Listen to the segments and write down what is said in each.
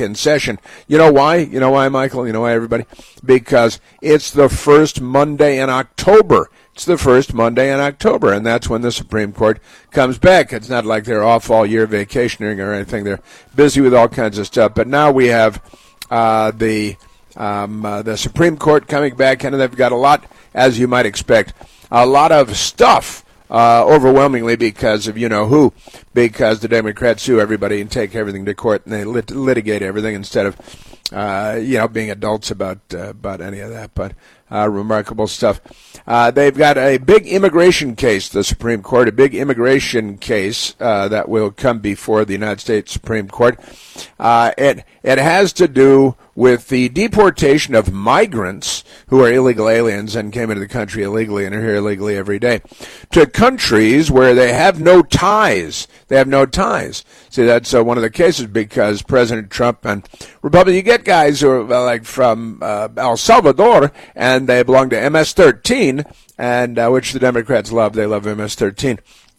in session. You know why? You know why, Michael? You know why, everybody? Because it's the first Monday in October. It's the first Monday in October, and that's when the Supreme Court comes back. It's not like they're off all year vacationing or anything. They're busy with all kinds of stuff. But now we have the Supreme Court coming back, and they've got a lot, as you might expect, a lot of stuff, overwhelmingly because of you-know-who, because the Democrats sue everybody and take everything to court, and they litigate everything instead of, being adults about any of that. But remarkable stuff. They've got a big immigration case, the Supreme Court, a big immigration case that will come before the United States Supreme Court. It has to do with the deportation of migrants who are illegal aliens and came into the country illegally and are here illegally every day to countries where they have no ties. They have no ties. See, that's one of the cases because President Trump and Republicans, you get guys who are like from El Salvador and they belong to MS-13, and which the Democrats love. They love MS-13.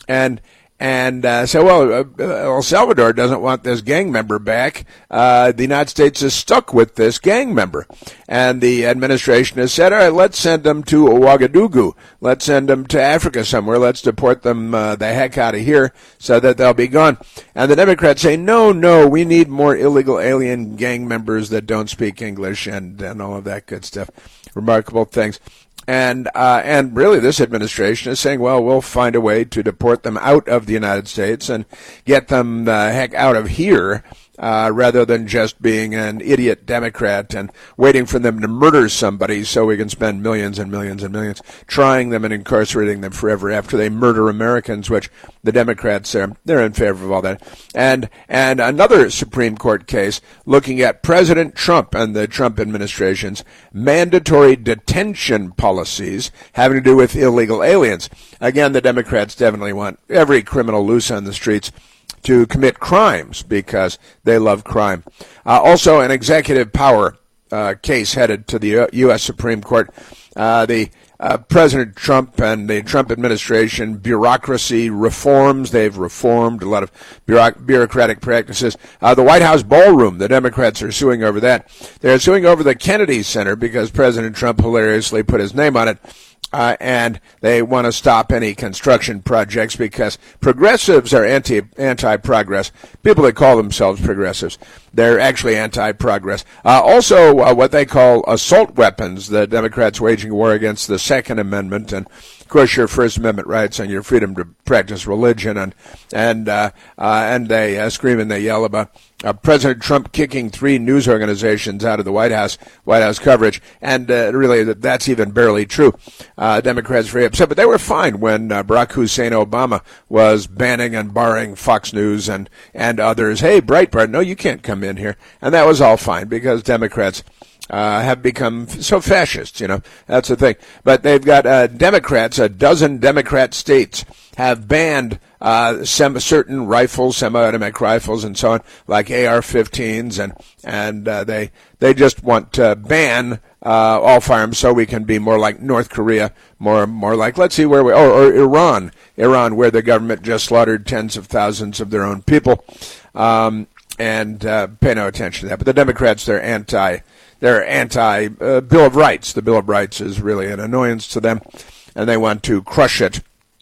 And say, well, El Salvador doesn't want this gang member back. The United States is stuck with this gang member. And the administration has said, all right, let's send them to Ouagadougou. Let's send them to Africa somewhere. Let's deport them the heck out of here so that they'll be gone. And the Democrats say, no, we need more illegal alien gang members that don't speak English and all of that good stuff. Remarkable things. And really this administration is saying, well, we'll find a way to deport them out of the United States and get them the heck out of here, rather than just being an idiot Democrat and waiting for them to murder somebody so we can spend millions and millions and millions trying them and incarcerating them forever after they murder Americans, which the Democrats they're in favor of all that. And another Supreme Court case looking at President Trump and the Trump administration's mandatory detention policies having to do with illegal aliens. Again, the Democrats definitely want every criminal loose on the streets to commit crimes because they love crime. Also, an executive power case headed to the U.S. Supreme Court. President Trump and the Trump administration bureaucracy reforms. They've reformed a lot of bureaucratic practices. The White House ballroom, the Democrats are suing over that. They're suing over the Kennedy Center because President Trump hilariously put his name on it. And they want to stop any construction projects because progressives are anti-progress. People that call themselves progressives, they're actually anti-progress. Also, what they call assault weapons. The Democrats waging war against the Second Amendment and, of course, your First Amendment rights and your freedom to practice religion. And they scream and they yell about President Trump kicking 3 news organizations out of the White House coverage, and really that's even barely true. Democrats very upset, but they were fine when Barack Hussein Obama was banning and barring Fox News and others. Hey, Breitbart, no, you can't come in here, and that was all fine because Democrats have become so fascist, that's the thing. But they've got Democrats, a dozen Democrat states have banned certain rifles, semi-automatic rifles and so on, like AR-15s, and they just want to ban all firearms so we can be more like North Korea, more like, let's see where or Iran, where the government just slaughtered tens of thousands of their own people, and pay no attention to that. But the Democrats, they're anti Bill of Rights. The Bill of Rights is really an annoyance to them, and they want to crush it.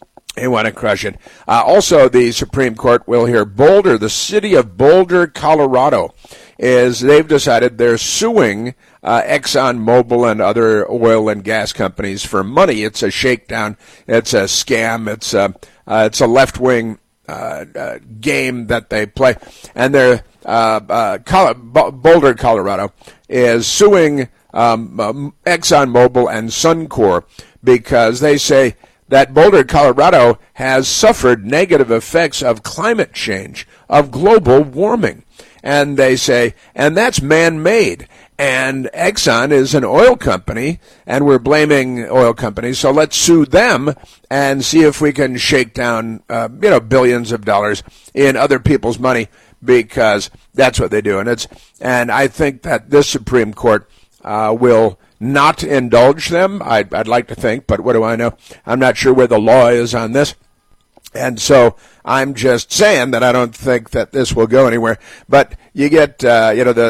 Also, the Supreme Court will hear Boulder, the city of Boulder, Colorado, they've decided they're suing ExxonMobil and other oil and gas companies for money. It's a shakedown. It's a scam. It's a left-wing game that they play. And they're Boulder, Colorado, is suing ExxonMobil and Suncor because they say that Boulder, Colorado has suffered negative effects of climate change, of global warming. And they say, and that's man-made. And Exxon is an oil company, and we're blaming oil companies, so let's sue them and see if we can shake down, billions of dollars in other people's money, because that's what they do. And I think that this Supreme Court will not indulge them. I'd like to think, but what do I know? I'm not sure where the law is on this. And so I'm just saying that I don't think that this will go anywhere. But you get, the